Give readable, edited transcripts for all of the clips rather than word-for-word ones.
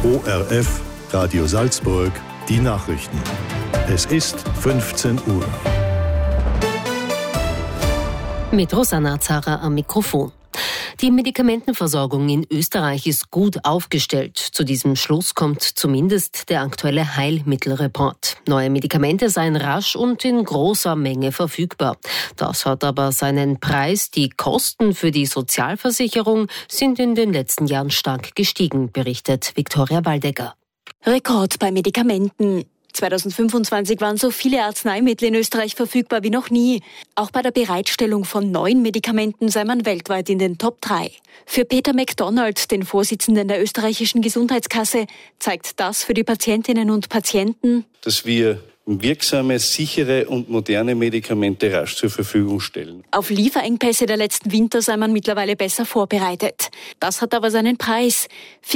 ORF Radio Salzburg, die Nachrichten. Es ist 15 Uhr. Mit Rosanna Zara am Mikrofon. Die Medikamentenversorgung in Österreich ist gut aufgestellt. Zu diesem Schluss kommt zumindest der aktuelle Heilmittelreport. Neue Medikamente seien rasch und in großer Menge verfügbar. Das hat aber seinen Preis. Die Kosten für die Sozialversicherung sind in den letzten Jahren stark gestiegen, berichtet Viktoria Waldecker. Rekord bei Medikamenten. 2025 waren so viele Arzneimittel in Österreich verfügbar wie noch nie. Auch bei der Bereitstellung von neuen Medikamenten sei man weltweit in den Top 3. Für Peter McDonald, den Vorsitzenden der österreichischen Gesundheitskasse, zeigt das für die Patientinnen und Patienten, dass wir wirksame, sichere und moderne Medikamente rasch zur Verfügung stellen. Auf Lieferengpässe der letzten Winter sei man mittlerweile besser vorbereitet. Das hat aber seinen Preis.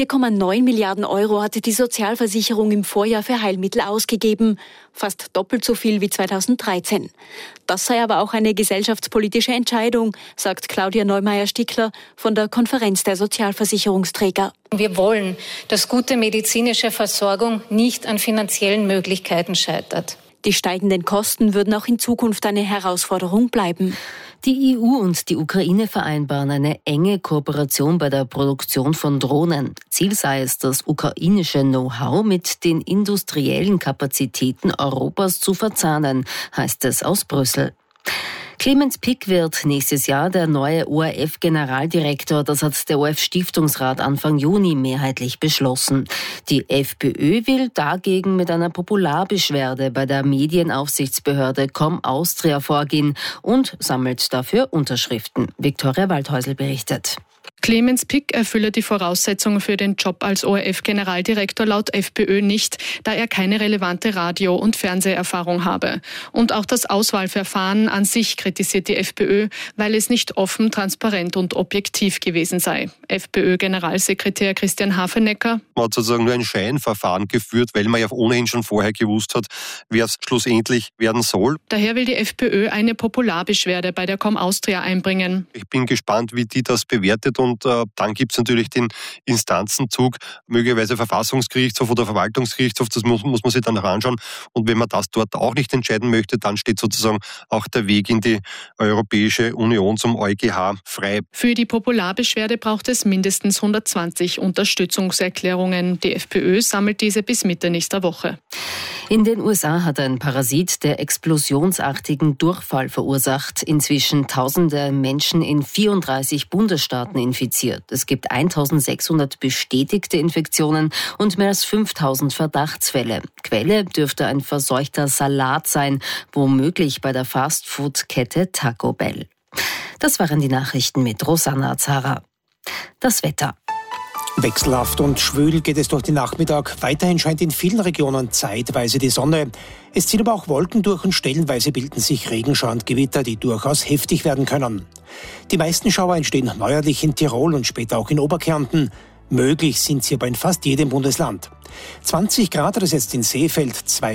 4,9 Milliarden Euro hatte die Sozialversicherung im Vorjahr für Heilmittel ausgegeben. Fast doppelt so viel wie 2013. Das sei aber auch eine gesellschaftspolitische Entscheidung, sagt Claudia Neumeier-Stickler von der Konferenz der Sozialversicherungsträger. Wir wollen, dass gute medizinische Versorgung nicht an finanziellen Möglichkeiten scheitert. Die steigenden Kosten würden auch in Zukunft eine Herausforderung bleiben. Die EU und die Ukraine vereinbaren eine enge Kooperation bei der Produktion von Drohnen. Ziel sei es, das ukrainische Know-how mit den industriellen Kapazitäten Europas zu verzahnen, heißt es aus Brüssel. Clemens Pick wird nächstes Jahr der neue ORF-Generaldirektor. Das hat der ORF-Stiftungsrat Anfang Juni mehrheitlich beschlossen. Die FPÖ will dagegen mit einer Popularbeschwerde bei der Medienaufsichtsbehörde ComAustria vorgehen und sammelt dafür Unterschriften. Viktoria Waldhäusl berichtet. Clemens Pick erfülle die Voraussetzungen für den Job als ORF-Generaldirektor laut FPÖ nicht, da er keine relevante Radio- und Fernseherfahrung habe. Und auch das Auswahlverfahren an sich kritisiert die FPÖ, weil es nicht offen, transparent und objektiv gewesen sei. FPÖ-Generalsekretär Christian Hafenecker: Man hat sozusagen nur ein Scheinverfahren geführt, weil man ja ohnehin schon vorher gewusst hat, wer es schlussendlich werden soll. Daher will die FPÖ eine Popularbeschwerde bei der ComAustria einbringen. Ich bin gespannt, wie die das bewertet. Und dann gibt es natürlich den Instanzenzug, möglicherweise Verfassungsgerichtshof oder Verwaltungsgerichtshof, das muss man sich dann noch anschauen. Und wenn man das dort auch nicht entscheiden möchte, dann steht sozusagen auch der Weg in die Europäische Union zum EuGH frei. Für die Popularbeschwerde braucht es mindestens 120 Unterstützungserklärungen. Die FPÖ sammelt diese bis Mitte nächster Woche. In den USA hat ein Parasit der explosionsartigen Durchfall verursacht. Inzwischen Tausende Menschen in 34 Bundesstaaten infiziert. Es gibt 1600 bestätigte Infektionen und mehr als 5000 Verdachtsfälle. Quelle dürfte ein verseuchter Salat sein, womöglich bei der Fastfood-Kette Taco Bell. Das waren die Nachrichten mit Rosanna Zara. Das Wetter. Wechselhaft und schwül geht es durch den Nachmittag. Weiterhin scheint in vielen Regionen zeitweise die Sonne. Es ziehen aber auch Wolken durch und stellenweise bilden sich Regenschauer und Gewitter, die durchaus heftig werden können. Die meisten Schauer entstehen neuerlich in Tirol und später auch in Oberkärnten. Möglich sind sie aber in fast jedem Bundesland. 20 Grad hat es jetzt in Seefeld,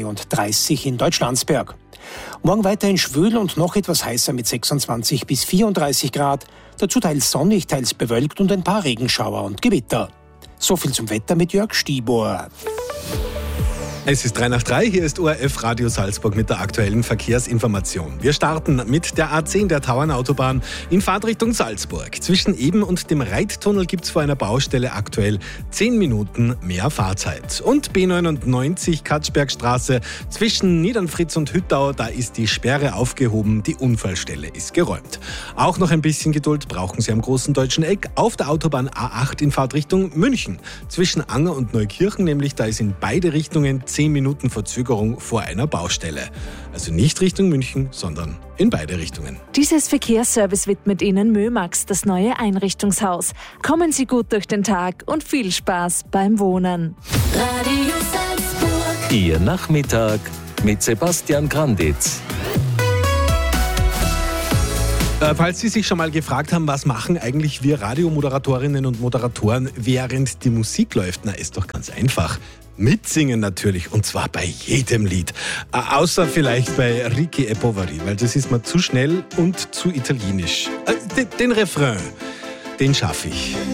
32 in Deutschlandsberg. Morgen weiterhin schwül und noch etwas heißer mit 26 bis 34 Grad. Dazu teils sonnig, teils bewölkt und ein paar Regenschauer und Gewitter. So viel zum Wetter mit Jörg Stibor. Es ist 3:03, hier ist ORF Radio Salzburg mit der aktuellen Verkehrsinformation. Wir starten mit der A10 der Tauernautobahn in Fahrtrichtung Salzburg. Zwischen Eben und dem Reittunnel gibt es vor einer Baustelle aktuell 10 Minuten mehr Fahrzeit. Und B99 Katzbergstraße zwischen Niedernfritz und Hüttau, da ist die Sperre aufgehoben, die Unfallstelle ist geräumt. Auch noch ein bisschen Geduld brauchen Sie am Großen Deutschen Eck auf der Autobahn A8 in Fahrtrichtung München. Zwischen Anger und Neukirchen, nämlich da ist in beide Richtungen 10 Minuten Verzögerung vor einer Baustelle. Also nicht Richtung München, sondern in beide Richtungen. Dieses Verkehrsservice widmet Ihnen Mömax, das neue Einrichtungshaus. Kommen Sie gut durch den Tag und viel Spaß beim Wohnen. Radio Salzburg. Ihr Nachmittag mit Sebastian Granditz. Falls Sie sich schon mal gefragt haben, was machen eigentlich wir Radiomoderatorinnen und Moderatoren, während die Musik läuft? Na, ist doch ganz einfach. Mitsingen natürlich, und zwar bei jedem Lied. Außer vielleicht bei Ricky e Poveri, weil das ist mir zu schnell und zu italienisch. Den Refrain, den schaffe ich.